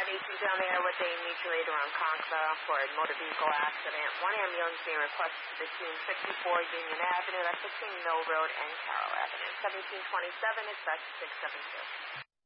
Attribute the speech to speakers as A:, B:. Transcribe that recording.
A: 18 down there with a mutual aid around Concord for a motor vehicle accident. One ambulance being requested to the scene, 64 Union Avenue. That's between Mill Road and Carroll Avenue. 1727, it's back to 672.